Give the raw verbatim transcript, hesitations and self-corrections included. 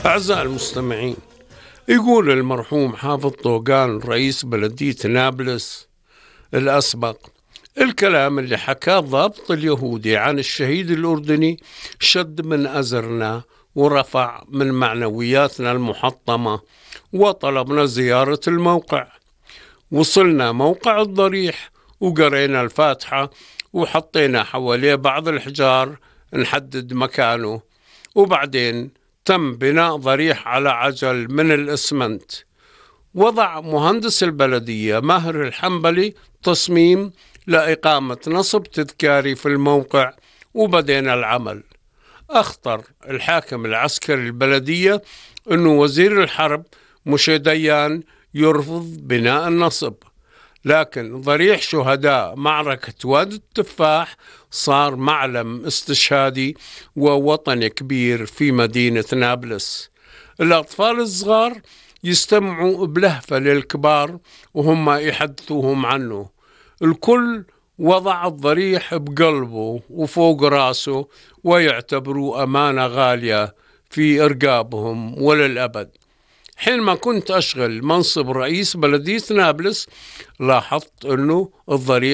أعزائي المستمعين، يقول المرحوم حافظ طوقان رئيس بلدية نابلس الأسبق الكلام اللي حكاه الضابط اليهودي عن الشهيد الأردني شد من أزرنا ورفع من معنوياتنا المحطمة، وطلبنا زيارة الموقع. وصلنا موقع الضريح وقرينا الفاتحة وحطينا حواليه بعض الحجار نحدد مكانه، وبعدين تم بناء ضريح على عجل من الإسمنت. وضع مهندس البلدية ماهر الحنبلي تصميم لإقامة نصب تذكاري في الموقع، وبدينا العمل. أخطر الحاكم العسكري البلدية أنه وزير الحرب مشي ديان يرفض بناء النصب، لكن ضريح شهداء معركة وادي التفاح صار معلم استشهادي ووطني كبير في مدينة نابلس. الأطفال الصغار يستمعوا بلهفة للكبار وهم يحدثوهم عنه. الكل وضع الضريح بقلبه وفوق راسه ويعتبروا أمانة غالية في إرقابهم وللأبد. حينما كنت أشغل منصب رئيس بلدية نابلس لاحظت أنه الضريح